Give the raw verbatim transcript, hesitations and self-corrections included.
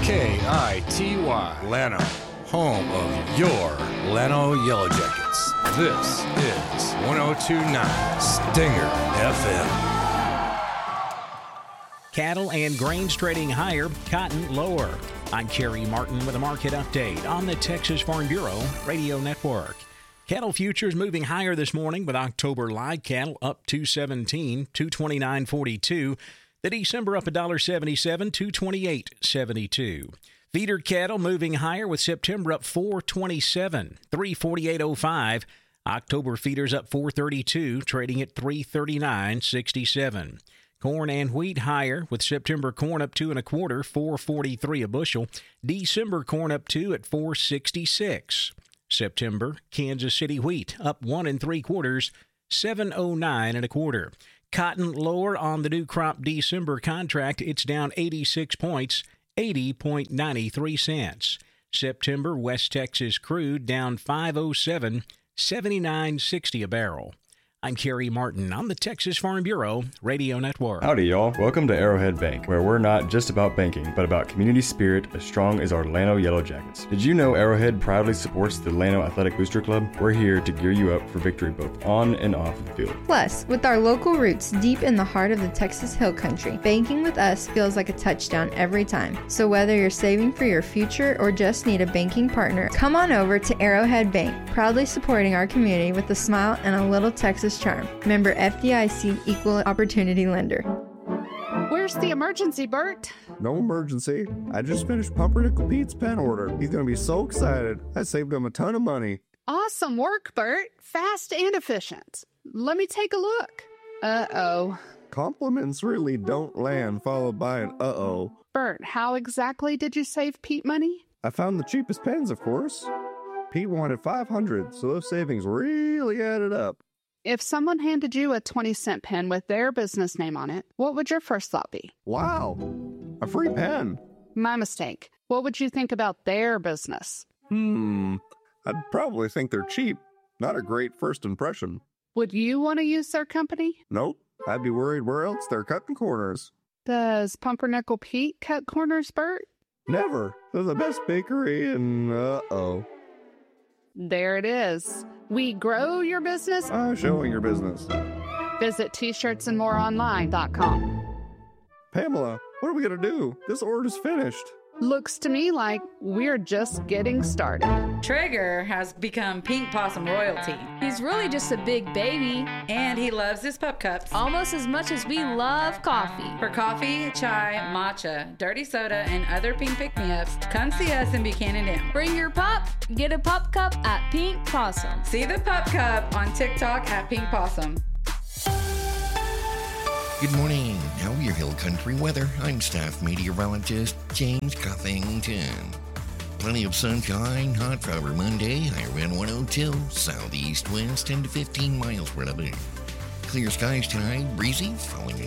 K I T Y, Llano, home of your Llano Yellow Jackets. This is one oh two point nine Stinger F M. Cattle and grains trading higher, cotton lower. I'm Kerry Martin with a market update on the Texas Farm Bureau Radio Network. Cattle futures moving higher this morning with October live cattle up two seventeen, two twenty-nine forty-two. The December up one seventy-seven, two twenty-eight seventy-two. Feeder cattle moving higher with September up four twenty-seven, three forty-eight oh five. October feeders up four thirty-two, trading at three thirty-nine sixty-seven. Corn and wheat higher with September corn up two and a quarter, four forty-three a bushel. December corn up two at four sixty-six. September Kansas City wheat up one and three quarters, seven oh nine and a quarter. Cotton lower on the new crop December contract. It's down eighty-six points, eighty point nine three cents. September West Texas crude down five oh seven, seventy-nine sixty a barrel. I'm Kerry Martin on the Texas Farm Bureau Radio Network. Howdy, y'all. Welcome to Arrowhead Bank, where we're not just about banking, but about community spirit as strong as our Llano Yellow Jackets. Did you know Arrowhead proudly supports the Llano Athletic Booster Club? We're here to gear you up for victory both on and off the field. Plus, with our local roots deep in the heart of the Texas Hill Country, banking with us feels like a touchdown every time. So whether you're saving for your future or just need a banking partner, come on over to Arrowhead Bank, proudly supporting our community with a smile and a little Texas charm. Member F D I C, Equal Opportunity Lender. Where's the emergency, Bert? No emergency. I just finished Pumpernickel Pete's pen order. He's going to be so excited. I saved him a ton of money. Awesome work, Bert. Fast and efficient. Let me take a look. Uh-oh. Compliments really don't land followed by an uh-oh. Bert, how exactly did you save Pete money? I found the cheapest pens, of course. Pete wanted five hundred, so those savings really added up. If someone handed you a twenty cent pen with their business name on it, what would your first thought be? Wow, a free pen. My mistake. What would you think about their business? Hmm, I'd probably think they're cheap. Not a great first impression. Would you want to use their company? Nope, I'd be worried where else they're cutting corners. Does Pumpernickel Pete cut corners, Bert? Never. They're the best bakery and uh-oh. There it is. We grow your business. Uh, showing your business. Visit t shirts and more online dot com. Pamela, what are we going to do? This order's finished. Looks to me like we're just getting started. Traeger has become Pink Possum royalty. He's really just a big baby. And he loves his pup cups. Almost as much as we love coffee. For coffee, chai, matcha, dirty soda, and other pink pick-me-ups, come see us in Buchanan Dam. Bring your pup, get a pup cup at Pink Possum. See the pup cup on TikTok at Pink Possum. Good morning. Now your Hill Country weather. I'm staff meteorologist James Cuffington. Plenty of sunshine, hot for our Monday, higher wind one oh two, southeast winds ten to fifteen miles per hour. Clear skies tonight, breezy, falling